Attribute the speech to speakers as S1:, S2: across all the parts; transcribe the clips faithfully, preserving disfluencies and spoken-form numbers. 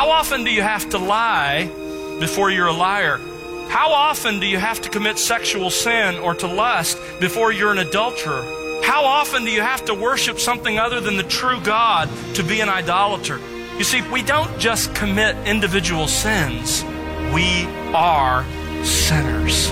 S1: How often do you have to lie before you're a liar? How often do you have to commit sexual sin or to lust before you're an adulterer? How often do you have to worship something other than the true God to be an idolater? You see, we don't just commit individual sins. We are sinners.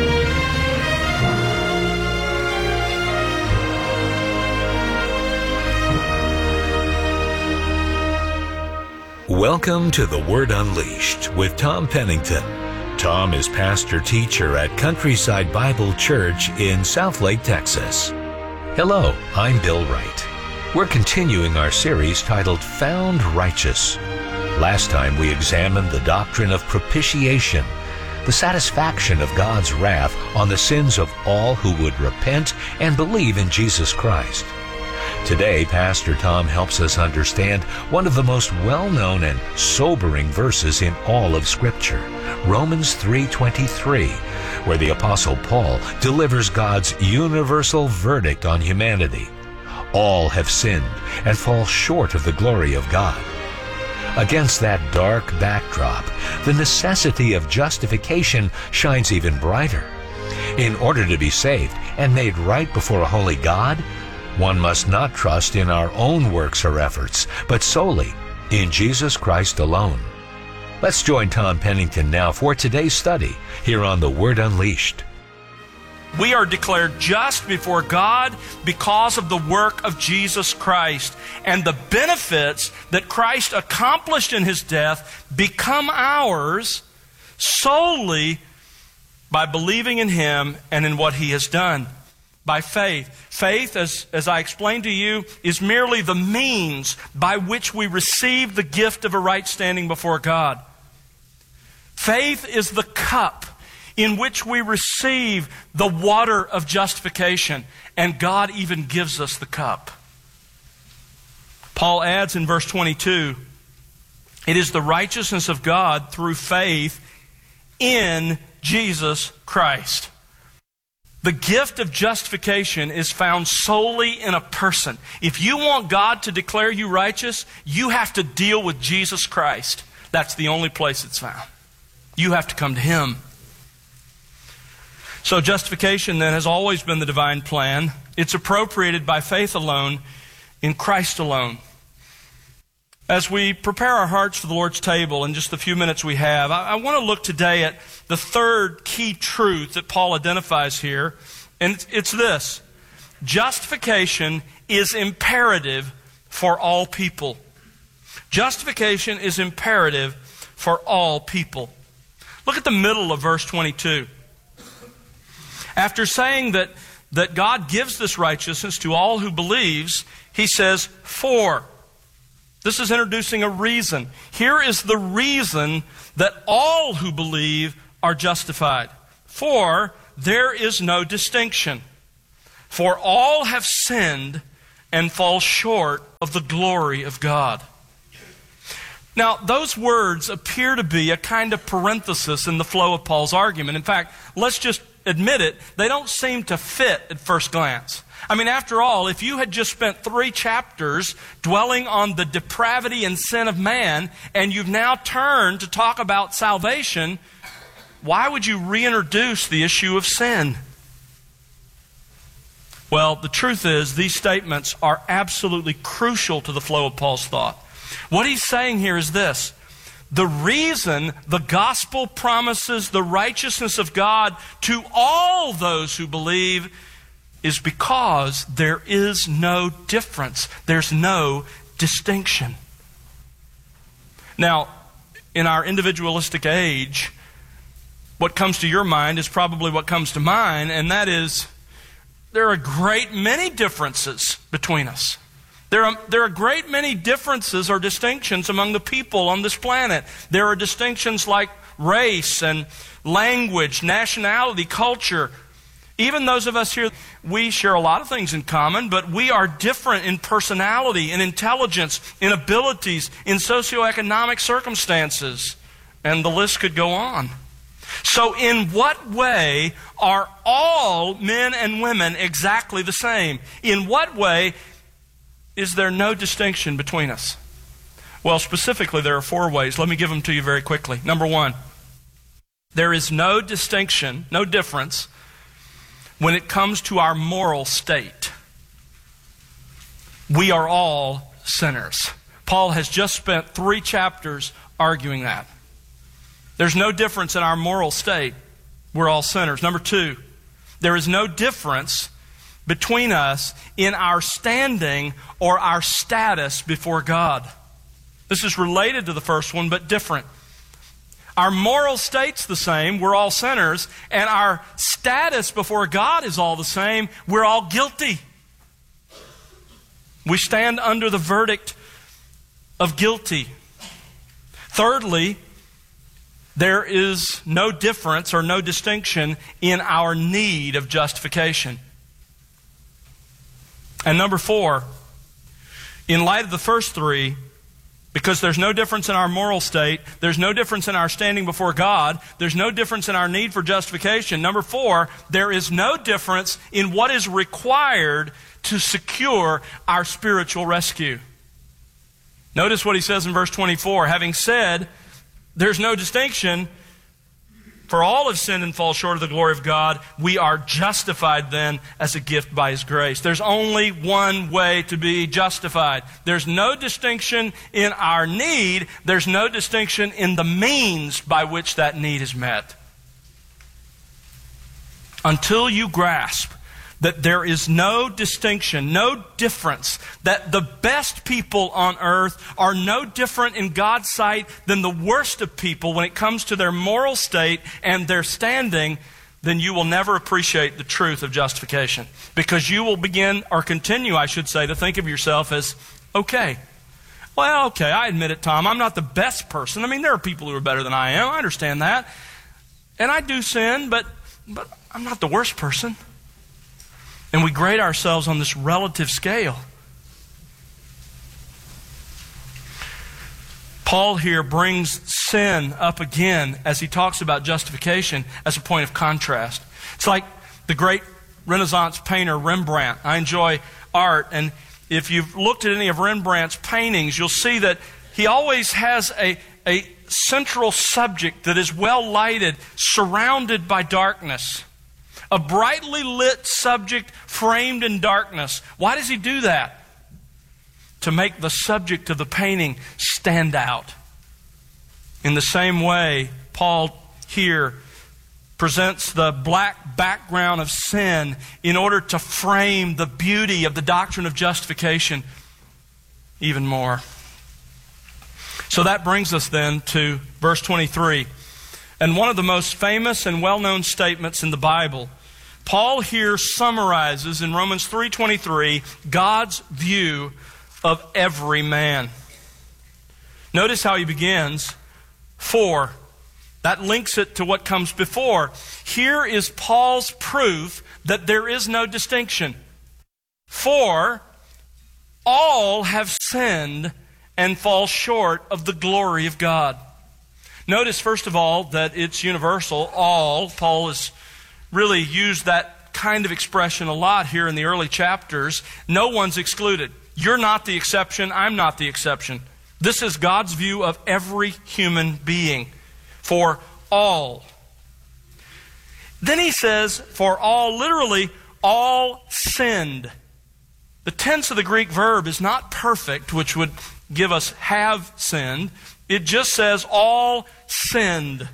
S2: Welcome to The Word Unleashed with Tom Pennington. Tom is pastor-teacher at Countryside Bible Church in Southlake, Texas. Hello, I'm Bill Wright. We're continuing our series titled Found Righteous. Last time we examined the doctrine of propitiation, the satisfaction of God's wrath on the sins of all who would repent and believe in Jesus Christ. Today, Pastor Tom helps us understand one of the most well-known and sobering verses in all of Scripture, Romans three twenty-three, where the Apostle Paul delivers God's universal verdict on humanity. All have sinned and fall short of the glory of God. Against that dark backdrop, the necessity of justification shines even brighter. In order to be saved and made right before a holy God, one must not trust in our own works or efforts, but solely in Jesus Christ alone. Let's join Tom Pennington now for today's study here on The Word Unleashed.
S1: We are declared just before God because of the work of Jesus Christ, and the benefits that Christ accomplished in His death become ours solely by believing in Him and in what He has done. By faith. Faith, as, as I explained to you, is merely the means by which we receive the gift of a right standing before God. Faith is the cup in which we receive the water of justification, and God even gives us the cup. Paul adds in verse twenty-two, it is the righteousness of God through faith in Jesus Christ. The gift of justification is found solely in a person. If you want God to declare you righteous, you have to deal with Jesus Christ. That's the only place it's found. You have to come to Him. So justification then has always been the divine plan. It's appropriated by faith alone, in Christ alone. As we prepare our hearts for the Lord's table in just the few minutes we have, I, I want to look today at the third key truth that Paul identifies here, and it's, it's this. Justification is imperative for all people. Justification is imperative for all people. Look at the middle of verse twenty-two. After saying that, that God gives this righteousness to all who believes, he says, for. This is introducing a reason. Here is the reason that all who believe are justified. For there is no distinction. For all have sinned and fall short of the glory of God. Now, those words appear to be a kind of parenthesis in the flow of Paul's argument. In fact, let's just admit it, they don't seem to fit at first glance. I mean, after all, if you had just spent three chapters dwelling on the depravity and sin of man, and you've now turned to talk about salvation, why would you reintroduce the issue of sin? Well, the truth is, these statements are absolutely crucial to the flow of Paul's thought. What he's saying here is this. The reason the gospel promises the righteousness of God to all those who believe is because there is no difference. There's no distinction. Now, in our individualistic age, what comes to your mind is probably what comes to mine, and that is there are a great many differences between us. There are, there are a great many differences or distinctions among the people on this planet. There are distinctions like race and language, nationality, culture. Even those of us here, we share a lot of things in common, but we are different in personality, in intelligence, in abilities, in socioeconomic circumstances. And the list could go on. So in what way are all men and women exactly the same? In what way is there no distinction between us? Well, specifically, there are four ways. Let me give them to you very quickly. Number one, there is no distinction, no difference when it comes to our moral state. We are all sinners. Paul has just spent three chapters arguing that. There's no difference in our moral state. We're all sinners. Number two, there is no difference between us in our standing or our status before God. This is related to the first one, but different. Our moral state's the same. We're all sinners. And our status before God is all the same. We're all guilty. We stand under the verdict of guilty. Thirdly, there is no difference or no distinction in our need of justification. And number four, in light of the first three, because there's no difference in our moral state, there's no difference in our standing before God, there's no difference in our need for justification. Number four, there is no difference in what is required to secure our spiritual rescue. Notice what he says in verse twenty-four. Having said, there's no distinction, for all have sinned and fall short of the glory of God. We are justified then as a gift by His grace. There's only one way to be justified. There's no distinction in our need. There's no distinction in the means by which that need is met. Until you grasp that there is no distinction, no difference, that the best people on earth are no different in God's sight than the worst of people when it comes to their moral state and their standing, then you will never appreciate the truth of justification. Because you will begin, or continue, I should say, to think of yourself as, okay, well, okay, I admit it, Tom, I'm not the best person. I mean, there are people who are better than I am. I understand that. And I do sin, but but I'm not the worst person. And we grade ourselves on this relative scale. Paul here brings sin up again as he talks about justification as a point of contrast. It's like the great Renaissance painter Rembrandt. I enjoy art, and if you've looked at any of Rembrandt's paintings, you'll see that he always has a, a central subject that is well lighted, surrounded by darkness. A brightly lit subject framed in darkness. Why does he do that? To make the subject of the painting stand out. In the same way, Paul here presents the black background of sin in order to frame the beauty of the doctrine of justification even more. So that brings us then to verse twenty-three. And one of the most famous and well-known statements in the Bible, Paul here summarizes in Romans three twenty-three God's view of every man. Notice how he begins, for. That links it to what comes before. Here is Paul's proof that there is no distinction. For all have sinned and fall short of the glory of God. Notice, first of all, that it's universal, all. Paul has really used that kind of expression a lot here in the early chapters. No one's excluded. You're not the exception. I'm not the exception. This is God's view of every human being. For all. Then he says, for all, literally, all sinned. The tense of the Greek verb is not perfect, which would give us have sinned. It just says all sinned.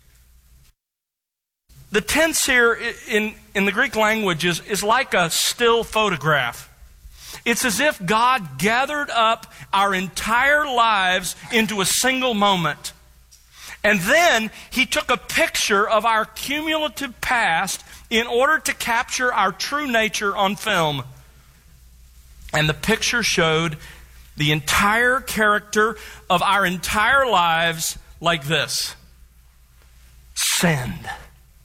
S1: The tense here in, in the Greek language is, is like a still photograph. It's as if God gathered up our entire lives into a single moment. And then He took a picture of our cumulative past in order to capture our true nature on film. And the picture showed the entire character of our entire lives like this. Sinned.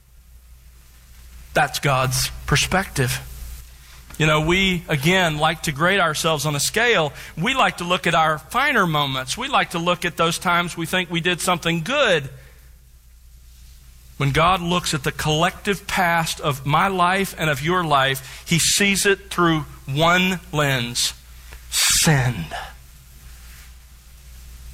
S1: That's God's perspective. You know, we, again, like to grade ourselves on a scale. We like to look at our finer moments. We like to look at those times we think we did something good. When God looks at the collective past of my life and of your life, He sees it through one lens. Sinned.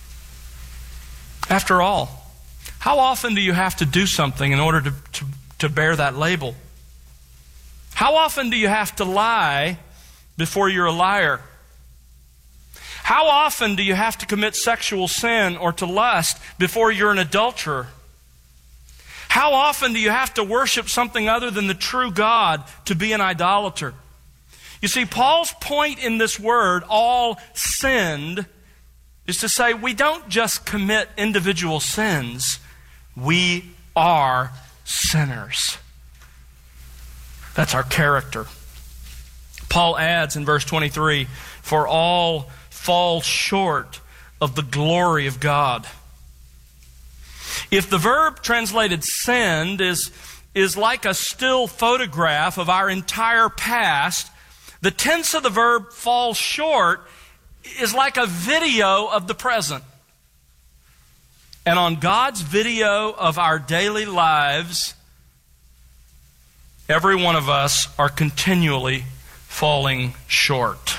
S1: After all, how often do you have to do something in order to, to, to bear that label? How often do you have to lie before you're a liar? How often do you have to commit sexual sin or to lust before you're an adulterer? How often do you have to worship something other than the true God to be an idolater? You see, Paul's point in this word, all sinned, is to say we don't just commit individual sins, we are sinners. That's our character. Paul adds in verse twenty-three, for all fall short of the glory of God. If the verb translated sinned is, is like a still photograph of our entire past, the tense of the verb fall short is like a video of the present. And on God's video of our daily lives, every one of us are continually falling short.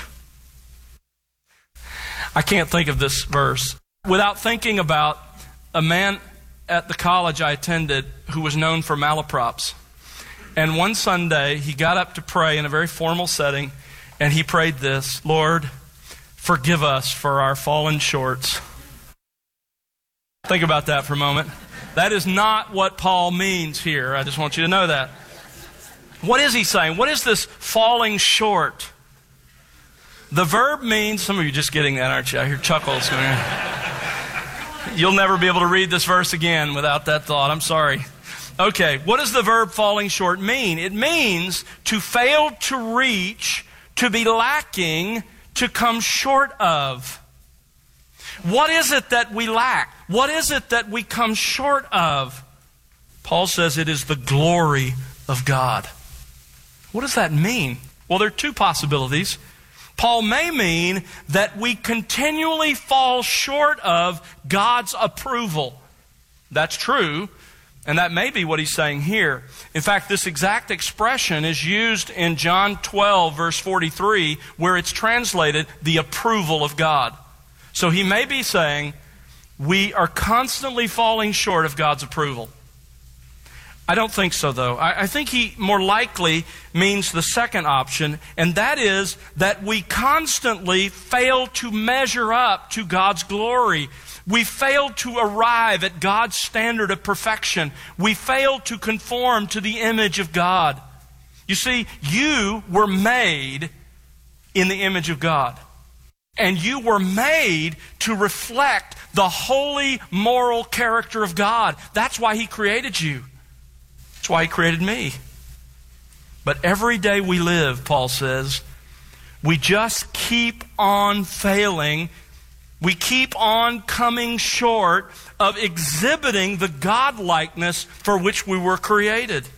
S1: I can't think of this verse without thinking about a man at the college I attended who was known for malaprops. And one Sunday, he got up to pray in a very formal setting, and he prayed this, Lord, forgive us for our fallen shorts. Think about that for a moment. That is not what Paul means here. I just want you to know that. What is he saying? What is this falling short? The verb means, some of you are just getting that, aren't you? I hear chuckles. You'll never be able to read this verse again without that thought. I'm sorry. Okay, what does the verb falling short mean? It means to fail to reach, to be lacking, to come short of. What is it that we lack? What is it that we come short of? Paul says it is the glory of God. What does that mean? Well, there are two possibilities. Paul may mean that we continually fall short of God's approval. That's true, and that may be what he's saying here. In fact, this exact expression is used in John twelve, verse forty-three, where it's translated, the approval of God. So he may be saying, we are constantly falling short of God's approval. I don't think so, though. I, I think he more likely means the second option, and that is that we constantly fail to measure up to God's glory. We fail to arrive at God's standard of perfection. We fail to conform to the image of God. You see, you were made in the image of God. And you were made to reflect the holy, moral character of God. That's why He created you. That's why He created me. But every day we live, Paul says, we just keep on failing. We keep on coming short of exhibiting the God-likeness for which we were created.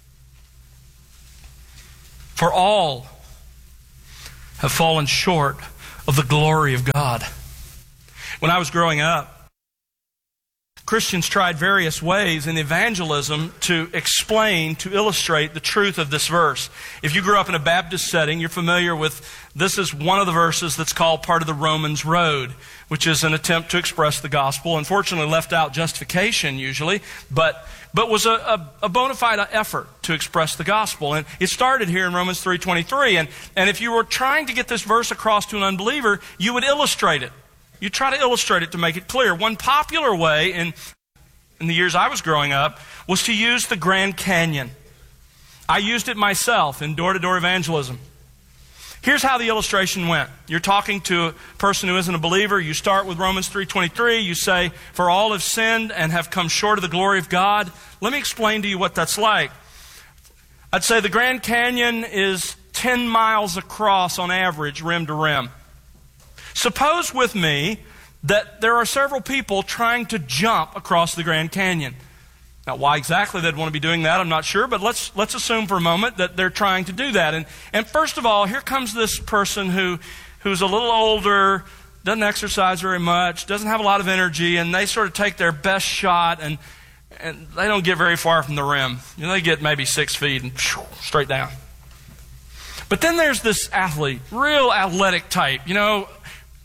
S1: For all have fallen short of the glory of God. When I was growing up, Christians tried various ways in evangelism to explain, to illustrate the truth of this verse. If you grew up in a Baptist setting, you're familiar with, this is one of the verses that's called part of the Romans Road, which is an attempt to express the gospel. Unfortunately, left out justification usually, but but was a, a, a bona fide effort to express the gospel. And it started here in Romans three twenty-three. And, and if you were trying to get this verse across to an unbeliever, you would illustrate it. You try to illustrate it to make it clear. One popular way in, in the years I was growing up was to use the Grand Canyon. I used it myself in door-to-door evangelism. Here's how the illustration went. You're talking to a person who isn't a believer. You start with Romans three twenty-three. You say, for all have sinned and have come short of the glory of God. Let me explain to you what that's like. I'd say the Grand Canyon is ten miles across on average, rim to rim. Suppose with me that there are several people trying to jump across the Grand Canyon. Now, why exactly they'd want to be doing that, I'm not sure, but let's let's assume for a moment that they're trying to do that. And and first of all, here comes this person who who's a little older, doesn't exercise very much, doesn't have a lot of energy, and they sort of take their best shot, and and they don't get very far from the rim. You know, they get maybe six feet and phew, straight down. But then there's this athlete, real athletic type, you know,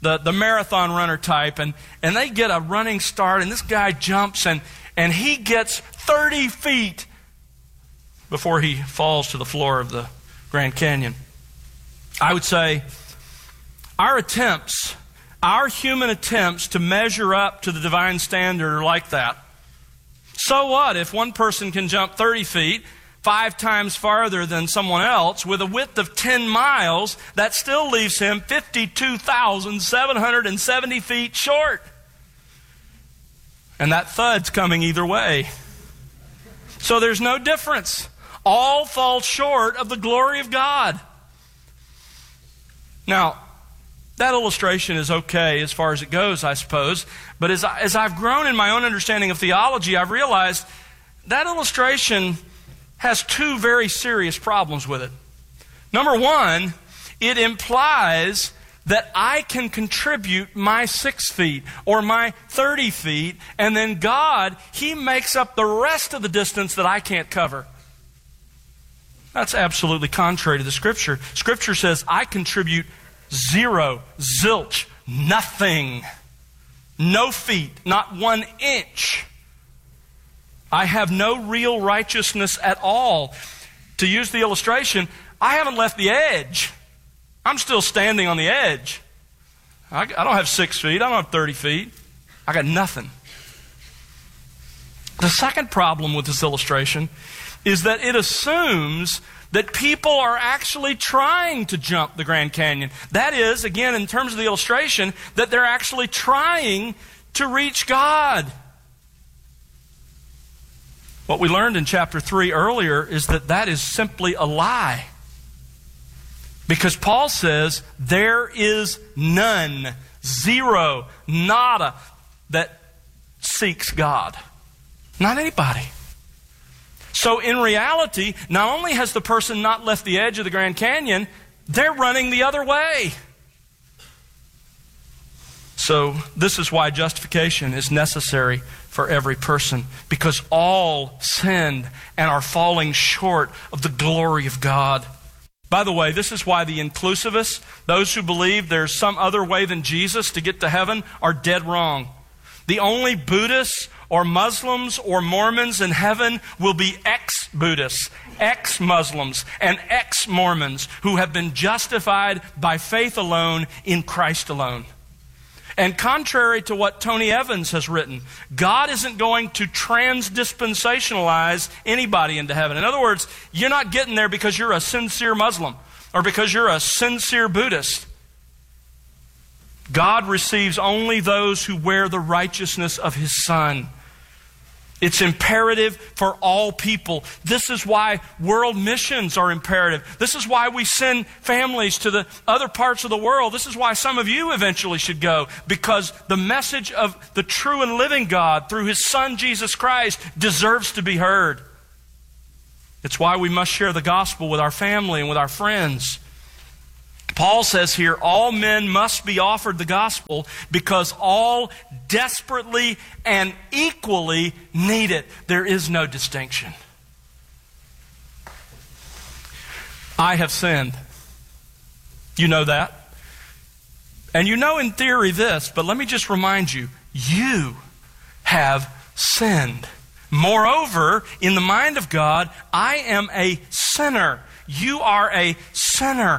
S1: the, the marathon runner type, and, and they get a running start, and this guy jumps, and, and he gets thirty feet before he falls to the floor of the Grand Canyon. I would say our attempts, our human attempts to measure up to the divine standard are like that. So what if one person can jump thirty feet, five times farther than someone else, with a width of ten miles, that still leaves him fifty-two thousand seven hundred seventy feet short. And that thud's coming either way. So there's no difference. All fall short of the glory of God. Now, that illustration is okay as far as it goes, I suppose. But as, I, as I've grown in my own understanding of theology, I've realized that illustration has two very serious problems with it. Number one, it implies that I can contribute my six feet or my thirty feet, and then God, He makes up the rest of the distance that I can't cover. That's absolutely contrary to the Scripture. Scripture says I contribute zero, zilch, nothing. No feet, not one inch. I have no real righteousness at all. To use the illustration, I haven't left the edge. I'm still standing on the edge. I, I don't have six feet. I don't have thirty feet. I got nothing. The second problem with this illustration is that it assumes that people are actually trying to jump the Grand Canyon. That is, again, in terms of the illustration, that they're actually trying to reach God. What we learned in chapter three earlier is that that is simply a lie. Because Paul says there is none, zero, nada, that seeks God. Not anybody. So in reality, not only has the person not left the edge of the Grand Canyon, they're running the other way. So this is why justification is necessary for every person, because all sinned and are falling short of the glory of God. By the way, this is why the inclusivists, those who believe there's some other way than Jesus to get to heaven, are dead wrong. The only Buddhists or Muslims or Mormons in heaven will be ex-Buddhists, ex-Muslims, and ex-Mormons who have been justified by faith alone in Christ alone. And contrary to what Tony Evans has written, God isn't going to trans-dispensationalize anybody into heaven. In other words, you're not getting there because you're a sincere Muslim or because you're a sincere Buddhist. God receives only those who wear the righteousness of His Son. It's imperative for all people. This is why world missions are imperative. This is why we send families to the other parts of the world. This is why some of you eventually should go, because the message of the true and living God through His Son Jesus Christ deserves to be heard. It's why we must share the gospel with our family and with our friends. Paul says here, all men must be offered the gospel because all desperately and equally need it. There is no distinction. I have sinned. You know that. And you know in theory this, but let me just remind you, you have sinned. Moreover, in the mind of God, I am a sinner. You are a sinner.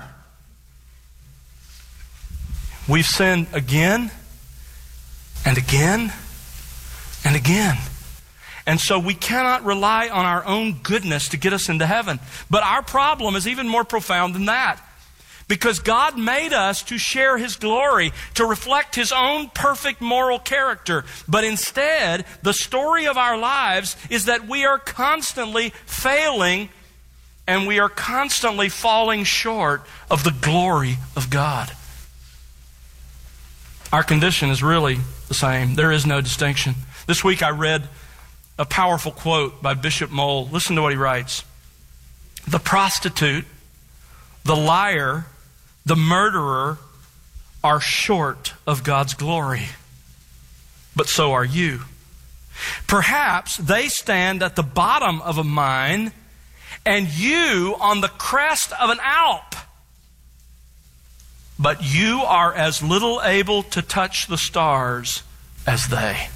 S1: We've sinned again and again and again. And so we cannot rely on our own goodness to get us into heaven. But our problem is even more profound than that. Because God made us to share His glory, to reflect His own perfect moral character. But instead, the story of our lives is that we are constantly failing and we are constantly falling short of the glory of God. Our condition is really the same. There is no distinction. This week I read a powerful quote by Bishop Moll. Listen to what he writes. The prostitute, the liar, the murderer are short of God's glory. But so are you. Perhaps they stand at the bottom of a mine and you on the crest of an Alp. but you are as little able to touch the stars as they.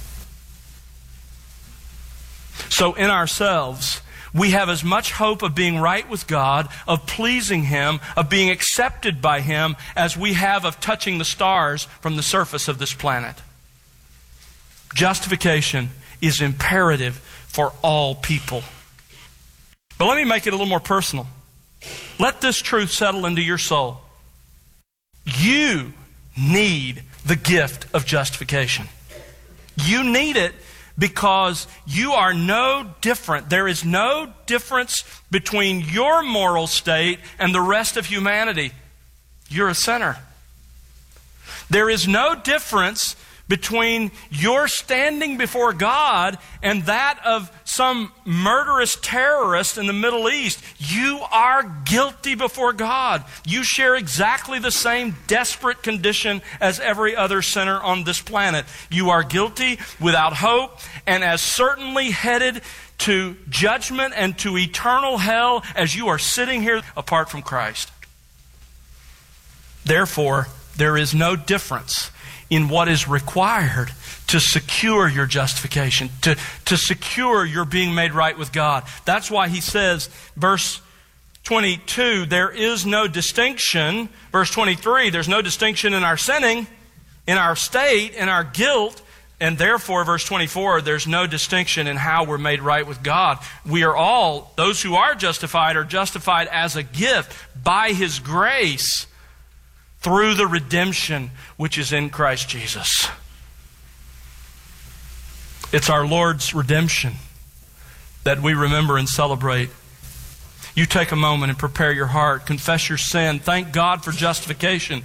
S1: So in ourselves, we have as much hope of being right with God, of pleasing Him, of being accepted by Him, as we have of touching the stars from the surface of this planet. Justification is imperative for all people. But let me make it a little more personal. Let this truth settle into your soul. You need the gift of justification. You need it because you are no different. There is no difference between your moral state and the rest of humanity. You're a sinner. There is no difference between your standing before God and that of some murderous terrorist in the Middle East. You are guilty before God. You share exactly the same desperate condition as every other sinner on this planet. You are guilty, without hope, and as certainly headed to judgment and to eternal hell as you are sitting here apart from Christ. Therefore, there is no difference in what is required to secure your justification, to, to secure your being made right with God. That's why he says, verse twenty-two, there is no distinction. Verse twenty-three, there's no distinction in our sinning, in our state, in our guilt. And therefore, verse twenty-four, there's no distinction in how we're made right with God. We are all, those who are justified, are justified as a gift by His grace, through the redemption which is in Christ Jesus. It's our Lord's redemption that we remember and celebrate. You take a moment and prepare your heart. Confess your sin. Thank God for justification.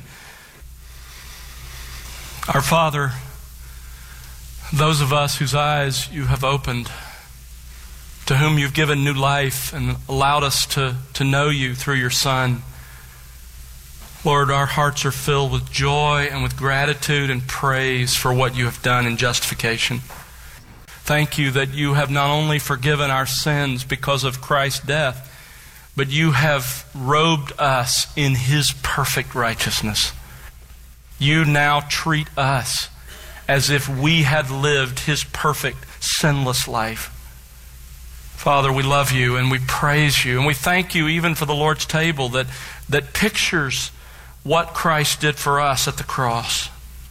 S1: Our Father, those of us whose eyes you have opened, to whom you've given new life and allowed us to, to know you through your Son, Lord, our hearts are filled with joy and with gratitude and praise for what you have done in justification. Thank you that you have not only forgiven our sins because of Christ's death, but you have robed us in His perfect righteousness. You now treat us as if we had lived His perfect, sinless life. Father, we love you and we praise you, and we thank you even for the Lord's table that, that pictures what Christ did for us at the cross.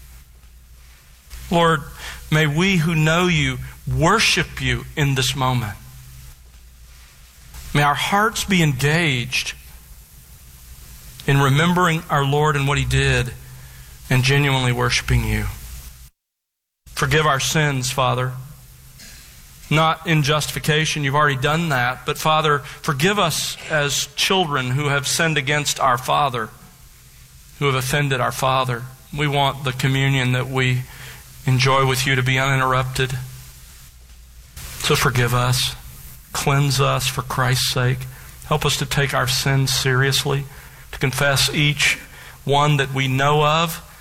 S1: Lord, may we who know you worship you in this moment. May our hearts be engaged in remembering our Lord and what He did and genuinely worshiping you. Forgive our sins, Father. Not in justification, you've already done that, but Father, forgive us as children who have sinned against our Father, who have offended our Father. We want the communion that we enjoy with you to be uninterrupted. So forgive us. Cleanse us for Christ's sake. Help us to take our sins seriously, to confess each one that we know of,